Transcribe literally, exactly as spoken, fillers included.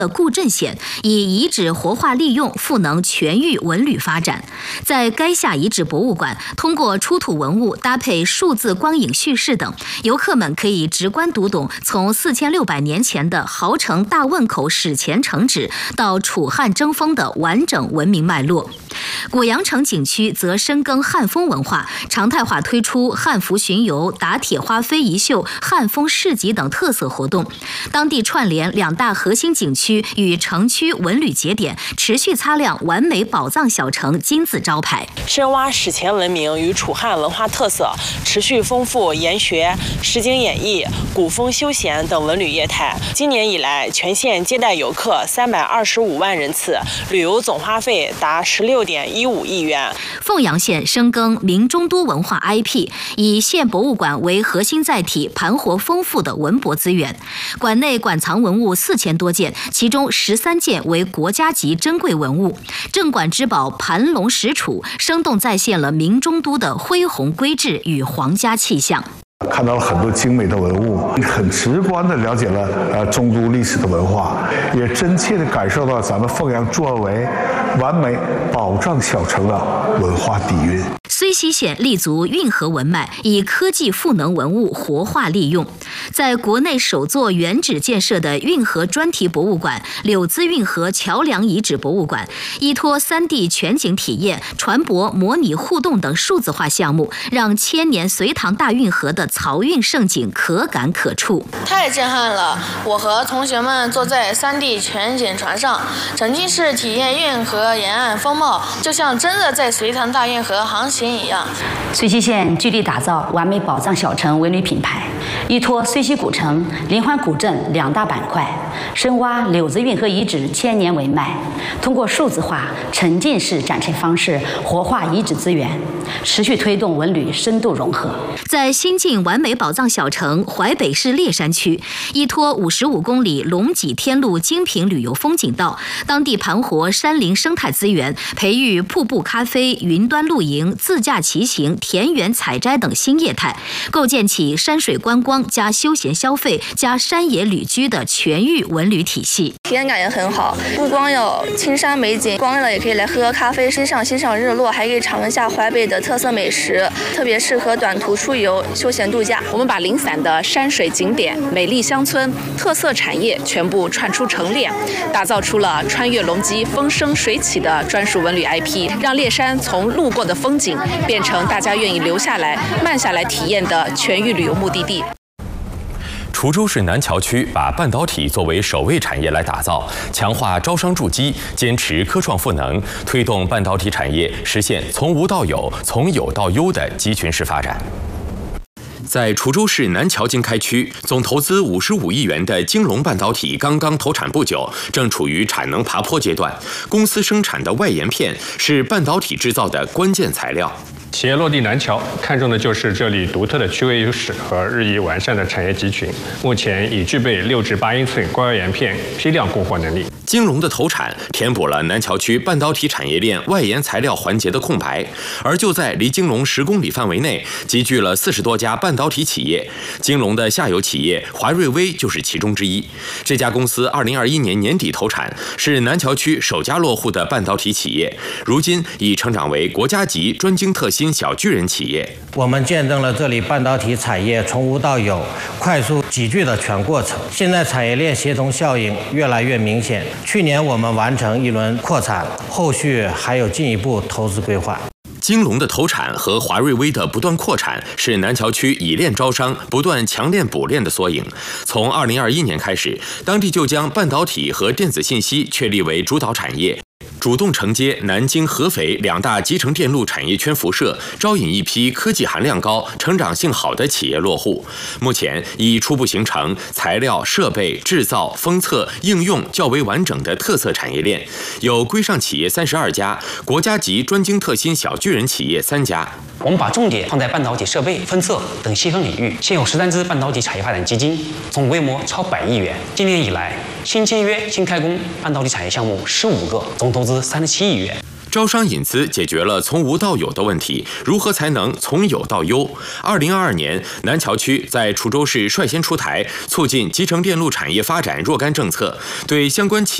固镇县，以遗址活化利用赋能全域文旅发展。在垓下遗址博物馆，通过出土文物搭配数字光影叙事等，游客们可以直观读懂从四千六百年前的豪城大汶口史前城址到楚汉争锋的完整文明脉络。古阳城景区则深耕汉风文化，常态化推出汉服巡游、打铁花非遗秀、汉风市集等特色活动。当地串联两大核心景区与城区文旅节点，持续擦亮完美宝藏小城金字招牌。 深挖史前文明与楚汉文化特色，持续丰富研学、实景演绎、古风休闲等文旅业态。今年以来，全县接待游客三百二十五万人次，旅游总花费达十六点一五亿元。 凤阳县深耕明中都文化 I P， 以县博物馆为核心载体，盘活丰富的文博资源。馆内馆藏文物四千多件，其中十三件为国家级珍贵文物。镇馆之宝盘龙石杵，生动再现了明中都的恢宏规制与皇家气象。 看到了很多精美的文物，很直观地了解了呃中都历史的文化，也真切地感受到咱们凤阳作为完美宝藏小城的文化底蕴。 睢溪县立足运河文脉，以科技赋能文物活化利用。在国内首座原址建设的运河专题博物馆柳滋运河桥梁遗址博物馆，依托 三 D 全景体验、船舶模拟互动等数字化项目，让千年隋唐大运河的漕运盛景可感可触。 太震撼了！我和同学们坐在 三 D 全景船上，沉浸式体验运河沿岸风貌，就像真的在隋唐大运河航行一样。 睢溪县致力打造完美宝藏小城文旅品牌，依托睢溪古城、临淮古镇两大板块，深挖柳滋运河遗址千年文脉，通过数字化、沉浸式展陈方式活化遗址资源，持续推动文旅深度融合。 在新晋完美宝藏小城淮北市烈山区，依托五十五公里龙脊天路精品旅游风景道，当地盘活山林生态资源，培育瀑布咖啡、云端露营、自驾骑行、田园采摘等新业态，构建起山水观光加休闲消费加山野旅居的全域文旅体系。 体验感也很好，不光有青山美景，光了也可以来喝喝咖啡，欣赏欣赏日落，还可以尝一下淮北的特色美食，特别适合短途出游、休闲度假。 我们把零散的山水景点、美丽乡村、特色产业全部串出成链，打造出了穿越龙脊、风生水起的专属文旅 I P， 让烈山从路过的风景变成大家愿意留下来、慢下来体验的全域旅游目的地。 滁州市南桥区把半导体作为首位产业来打造，强化招商筑基，坚持科创赋能，推动半导体产业实现从无到有、从有到优的集群式发展。在滁州市南桥经开区，总投资五十五亿元的京龙半导体刚刚投产不久，正处于产能爬坡阶段。公司生产的外延片是半导体制造的关键材料。 企业落地南桥，看重的就是这里独特的区位优势和日益完善的产业集群。目前已具备六至八英寸高外延片批量供货能力。 京龙的投产填补了南桥区半导体产业链外延材料环节的空白，而就在离京龙十公里范围内，集聚了四十多家半导体企业。京龙的下游企业华瑞微就是其中之一。这家公司二零二一年年底投产，是南桥区首家落户的半导体企业，如今已成长为国家级专精特新小巨人企业。 我们见证了这里半导体产业从无到有、快速集聚的全过程。现在产业链协同效应越来越明显。去年我们完成一轮扩产，后续还有进一步投资规划。 京龙的投产和华瑞微的不断扩产，是南桥区以链招商、不断强链补链的缩影。从二零二一年开始，当地就将半导体和电子信息确立为主导产业，主动承接南京、合肥两大集成电路产业圈辐射，招引一批科技含量高、成长性好的企业落户。目前已初步形成材料、设备、制造、封测、应用较为完整的特色产业链，有规上企业三十二家，国家级专精特新小巨人企业三家。 我们把重点放在半导体设备、封测等细分领域，现有十三支半导体产业发展基金，总规模超百亿元。今年以来，新签约、新开工半导体产业项目十五个，总投资三十七亿元。 招商引资解决了从无到有的问题，如何才能从有到优？二零二二年，南桥区在滁州市率先出台促进集成电路产业发展若干政策，对相关企